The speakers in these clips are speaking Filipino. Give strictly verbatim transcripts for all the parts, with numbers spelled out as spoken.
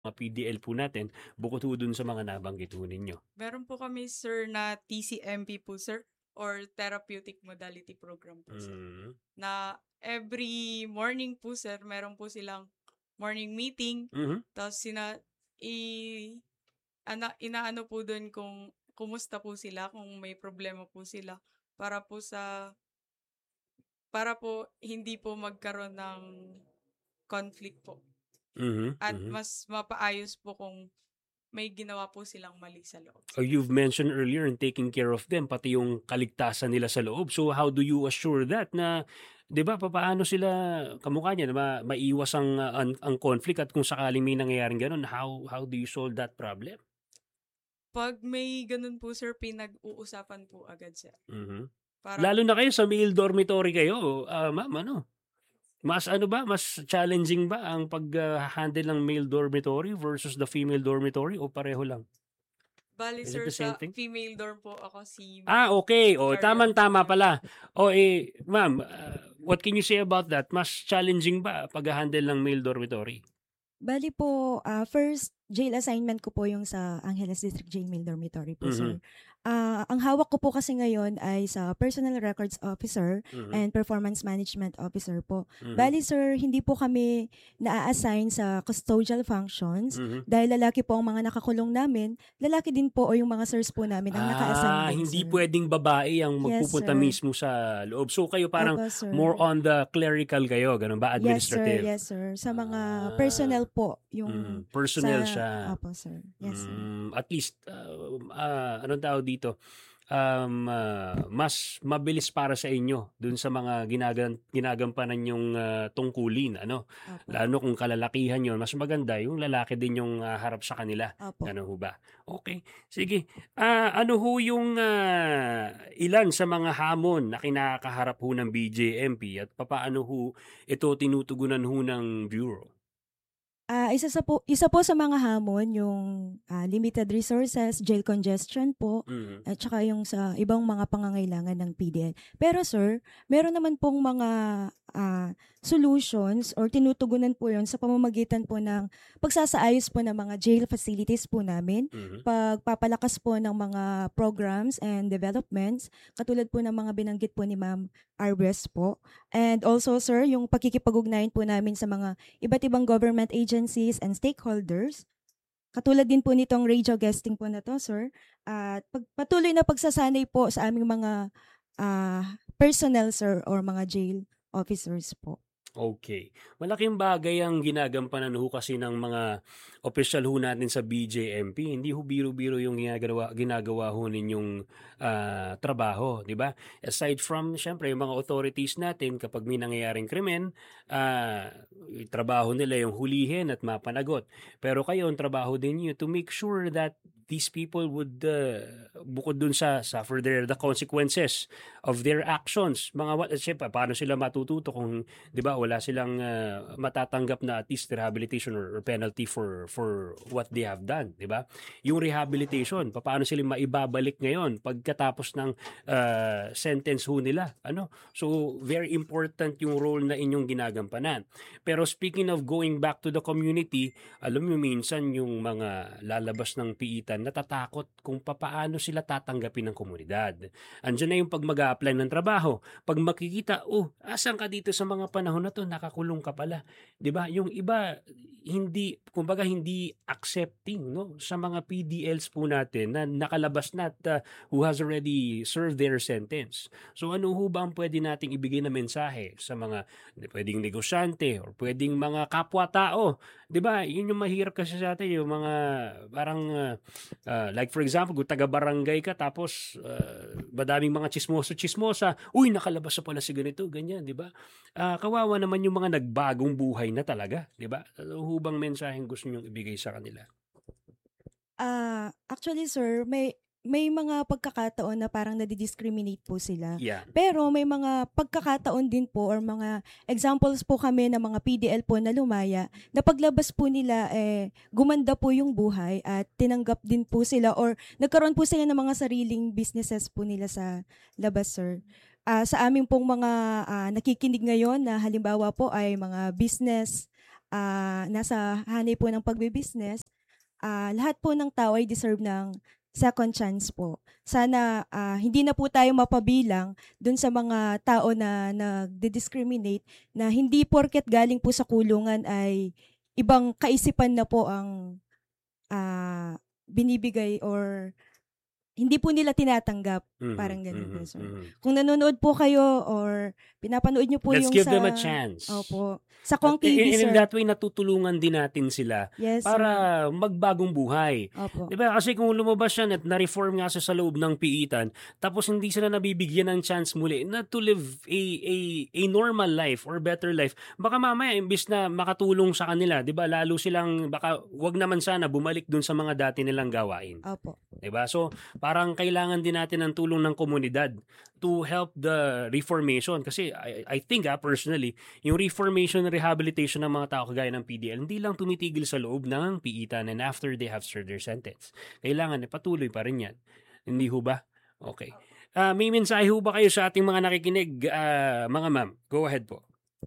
mga P D L po natin, bukod po dun sa mga nabanggit po ninyo? Meron po kami, sir, na T C M P po, sir, or Therapeutic Modality Program po, sir. Mm. Na every morning po, sir, meron po silang morning meeting. Mhm. Tapos sina, i, ana, inaano po dun kung kumusta po sila, kung may problema po sila. Para po sa, para po hindi po magkaroon ng conflict po. Mhm, At mhm. mas mapaayos po kung may ginawa po silang mali sa loob. Oh, you've mentioned earlier in taking care of them, pati yung kaligtasan nila sa loob. So how do you assure that na, 'di ba, papaano sila kamukha niyan ma maiwas ang, ah, ang ang conflict at kung sakaling may nangyayaring gano'n, how how do you solve that problem? Pag may ganun po, sir, pinag-uusapan po agad, sir. Mhm. Para Lalo na kayo sa male dormitory kayo, ah, ma'am, ano? Mas ano ba, mas challenging ba ang pag, ah, handle ng male dormitory versus the female dormitory o pareho lang? bali, Is it sir, the same sa thing? female dorm po ako, si Ah, Ma'am okay. O, Gloria tamang-tama Ochoa. pala. O, eh, ma'am, ah, what can you say about that? Mas challenging ba pagha-handle ng male dormitory? Bali po, ah, first jail assignment ko po yung sa Angeles District Jail Male Dormitory po, Mhm, sir. Ah, ang hawak ko po kasi ngayon ay sa Personal Records Officer mhm, and Performance Management Officer po. mhm, Bali, sir, hindi po kami naa-assign sa custodial functions mhm. dahil lalaki po ang mga nakakulong namin. Lalaki din po o yung mga sirs po namin ang naka-assign Ah, din, hindi sir. puwedeng babae ang Yes, magpupunta sir. mismo sa loob. So, kayo parang Opo, sir. more on the clerical kayo, gano'n ba? Yes, sir. Administrative? Yes, sir. Sa mga Ah, personnel po, yung mm, personnel sa, siya. opo, sir. Yes, sir. Mm, at least, ah, ah, anong tawag dito? Um, ah, mas mabilis para sa inyo dun sa mga ginagan ginagampanan yung ah, tungkulin, ano? Opo. Lalo kung kalalakihan yon, mas maganda yung lalaki din yung ah, harap sa kanila. Opo. Ano ho ba? Okay. Sige. Ah, ano ho yung ah, ilan sa mga hamon na kinakaharap ho ng B J M P at papaano ho ito tinutugunan ho ng Bureau? Ah, isa sa po isa po sa mga hamon yung, ah, limited resources, jail congestion po, Mhm. at saka yung sa ibang mga pangangailangan ng P D L. Pero sir, meron naman pong mga, ah, solutions or tinutugunan po yun sa pamamagitan po ng pagsasaayos po ng mga jail facilities po namin, Mhm. pagpapalakas po ng mga programs and developments, katulad po ng mga binanggit po ni Ma'am Arbres po. And also sir, yung pakikipag-ugnayan po namin sa mga iba't ibang government agencies and stakeholders. Katulad din po nitong radio guesting po na to, sir. At pag, patuloy na pagsasanay po sa aming mga ah, personnel, sir, or mga jail officers po. Okay. Malaking bagay ang ginagampanan ho kasi ng mga opisyal ho natin sa B J M P. Hindi ho biro-biro yung ginagawa, ginagawa ho ninyong ah, trabaho, di ba? Aside from, syempre, yung mga authorities natin, kapag may nangyayaring krimen, ah, yung trabaho nila yung hulihin at mapanagot. Pero kayo, ang trabaho din niyo to make sure that these people would, uh, bukod dun sa suffer their, the consequences of their actions. Mga, what, syempre, paano sila matututo kung 'di ba wala silang ah, matatanggap na at least rehabilitation or, or penalty for for what they have done, 'di ba? Yung rehabilitation, paano sila maibabalik ngayon pagkatapos ng ah, sentence ho nila, ano? So very important yung role na inyong ginagampanan. Pero speaking of going back to the community, alam mo minsan yung mga lalabas ng piitan natatakot kung papaano sila tatanggapin ng komunidad. Andiyan na yung pag mag-a-apply ng trabaho, pag makikita, oh, asan ka dito sa mga panahon na to, nakakulong ka pala. 'Di ba? Yung iba hindi, kumbaga hindi accepting, no, sa mga P D Ls po natin na nakalabas na at ah, who has already served their sentence. So ano ho ba ang pwede nating ibigay na mensahe sa mga pwedeng negosyante or pwedeng mga kapwa-tao? 'Di ba? Yun yung mahirap kasi sa atin, yung mga parang ah, ah, like for example, kung taga-barangay ka tapos ah, madaming mga chismoso-chismosa, uy, nakalabas na pala si ganito, ganyan, 'di ba? Ah, kawawa naman yung mga nagbagong buhay na talaga, 'di ba? Ano ho bang mensaheng gusto niyong ibigay sa kanila? Ah, actually sir, may may mga pagkakataon na parang nadi-discriminate po sila. Yeah. Pero may mga pagkakataon din po or mga examples po kami ng mga P D L po na lumaya na paglabas po nila eh gumanda po yung buhay at tinanggap din po sila or nagkaroon po sila ng mga sariling businesses po nila sa labas, sir. Ah, sa aming pong mga ah, nakikinig ngayon na halimbawa po ay mga business ah, nasa hanay po ng pagbe-business, ah, lahat po ng tao ay deserve ng second chance po. Sana ah, hindi na po tayo mapabilang dun sa mga tao na nagdi-discriminate na hindi porket galing po sa kulungan ay ibang kaisipan na po ang ah, binibigay or hindi po nila tinatanggap. Mhm, Parang ganun po, mhm, sir. mhm. Kung nanonood po kayo or pinapanood nyo po Let's yung give sa... them a chance. Opo. Sa At Kong T V, in, in sir. that way, natutulungan din natin sila Yes, para sir. magbagong buhay. Opo. Di ba? Kasi kung lumabas siya at na-reform nga siya sa loob ng piitan, tapos hindi sila nabibigyan ng chance muli na to live a, a, a normal life or better life, baka mamaya, imbis na makatulong sa kanila, di ba, lalo silang, baka wag naman sana bumalik dun sa mga dati nilang gawain. Opo. Di ba? So, parang kailangan din natin ng tulong ng komunidad to help the reformation. Kasi I, I think, ah, personally, yung reformation and rehabilitation ng mga tao kagaya ng P D L, hindi lang tumitigil sa loob ng piitan and after they have served their sentence. Kailangan, eh, patuloy pa rin yan. Hindi ho ba? Okay. Uh, may mensahe ho ba kayo sa ating mga nakikinig, uh, mga ma'am? Go ahead po.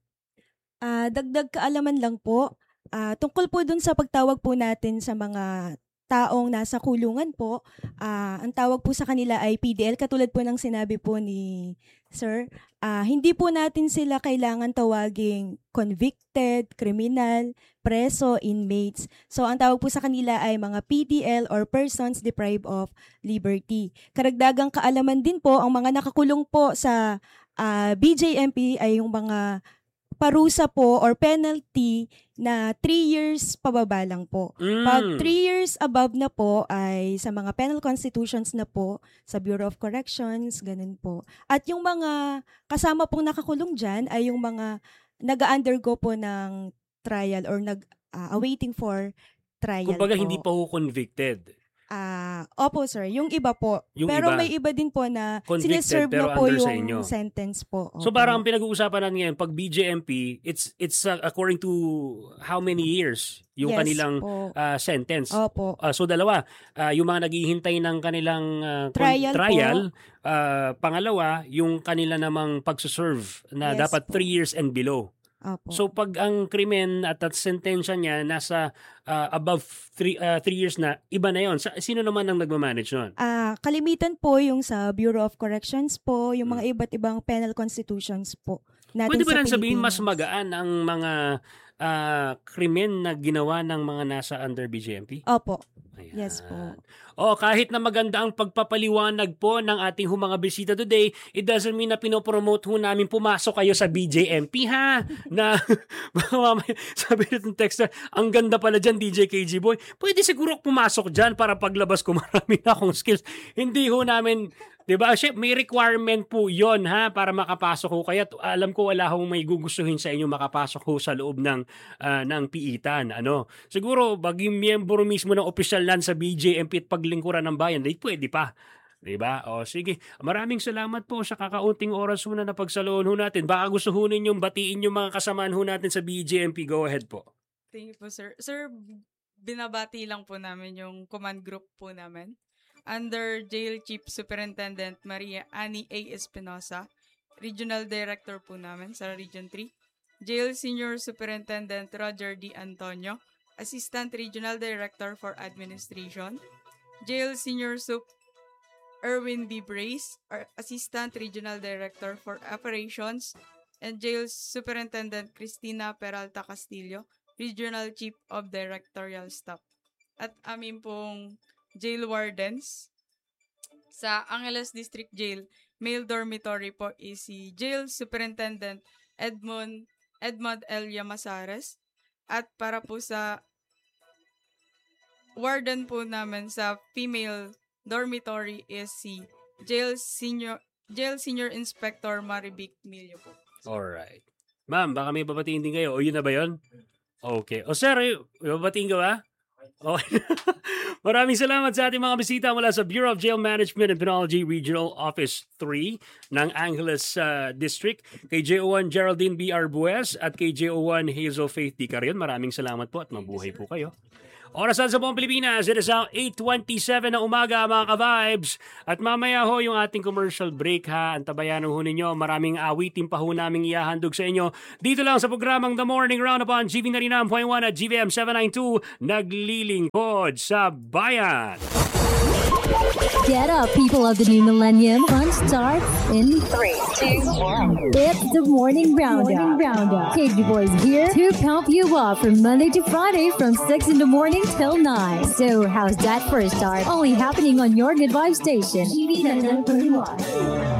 Ah, dagdag kaalaman lang po, ah, tungkol po dun sa pagtawag po natin sa mga taong nasa kulungan po, ah, ang tawag po sa kanila ay P D L, katulad po ng sinabi po ni Sir. Ah, hindi po natin sila kailangan tawaging convicted, criminal, preso, inmates. So ang tawag po sa kanila ay mga P D L or persons deprived of liberty. Karagdagang kaalaman din po, ang mga nakakulong po sa ah, B J M P ay yung mga parusa po or penalty na three years pababa lang po. Mm. Pag three years above na po ay sa mga penal constitutions na po, sa Bureau of Corrections, ganun po. At yung mga kasama pong nakakulong dyan ay yung mga nag-undergo po ng trial or nag ah, awaiting for trial Kumbaga, po. hindi pa ho convicted. Ah, opo sir, yung iba po. Yung pero iba, may iba din po na convicted sineserve pero na po under sa inyo. yung sentence po. So Opo. parang ang pinag-uusapan natin ngayon, pag B J M P, it's it's uh, according to how many years yung Yes kanilang po. uh, sentence. Opo. Uh, so dalawa, uh, yung mga naghihintay ng kanilang uh, kon- Trial po. trial uh, pangalawa, yung kanila namang pagsuserve na Yes dapat po. three years and below. Opo. So pag ang krimen at at sentensya niya nasa uh, above three uh, three years na, iba na yon. Sa, sino naman ang nagmamanage nun? Ah, kalimitan po yung sa Bureau of Corrections po, yung mga Hmm. iba't ibang penal constitutions po natin Pwede ba sa lang sabihin mas Pilipinas. magaan ang mga uh, krimen na ginawa ng mga nasa under B J M P? Opo. Ayan. Yes po. O kahit na maganda ang pagpapaliwanag po ng ating ho mga bisita today, it doesn't mean na pinopromote ho namin pumasok kayo sa B J M P ha. Na baka mamaya sabi nitong texter, ang ganda pala dyan D J K G Boy. Pwede siguro pumasok dyan para paglabas ko marami na akong skills. Hindi ho namin, di ba? Chef, may requirement po yon ha para makapasok ho. Kaya alam ko wala hong may gugustuhin sa inyo makapasok ho sa loob ng uh, ng piitan. Ano? Siguro maging miyembro mismo ng opisyal land sa B J M P at paglingkuran ng bayan, di pwede pa. Diba? O sige, maraming salamat po sa kakaunting oras ho na napagsaloon ho natin. Baka gusto ho ninyong batiin yung mga kasamaan ho natin sa B J M P. Go ahead po. Thank you po, sir. Sir, binabati lang po namin yung command group po namin. Under Jail Chief Superintendent Maria Annie A. Espinosa, Regional Director po namin sa Region three. Jail Senior Superintendent Roger D. Antonio, Assistant Regional Director for Administration. Jail Senior Sup Erwin B. Brace, Assistant Regional Director for Operations. And Jail Superintendent Cristina Peralta Castillo, Regional Chief of Directorial Staff. At amin pong jail wardens sa Angeles District Jail Male Dormitory po is si Jail Superintendent Edmond Edmond L. Llamazares. At para po sa warden po namin sa female dormitory is si Jail Senior Jail Senior Inspector Marivic Milio po. Alright. Ma'am, baka may babatiin din kayo. O yun na ba yun? Okay. O sir, may babatiin ka ba? Okay. Maraming salamat sa ating mga bisita mula sa Bureau of Jail Management and Penology Regional Office three ng Angeles uh, District, kay J O one Geraldine B. Arbues at kay J O one Hazel Faith Di Carion. Maraming salamat po at mabuhay po kayo. Orasan sa buong Pilipinas, it is now eight twenty-seven na umaga mga ka-vibes. At mamaya ho yung ating commercial break ha. Antabayan ho ninyo, maraming awitin pa ho naming ihahandog sa inyo. Dito lang sa programang The Morning Roundup on G V ninety-nine point one at G V M seven ninety-two, naglilingkod sa bayan. Get up, people of the new millennium. Fun starts in three, two, one. It's the Morning Roundup. Morning Roundup. K G Boys here to pump you up from Monday to Friday from six in the morning till nine. So how's that first start? Only happening on your good vibe station. G V ninety-nine point one.